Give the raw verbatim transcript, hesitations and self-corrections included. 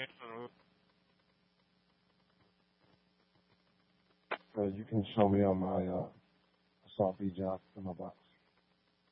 So you can show me on my uh, Assault B job in my box.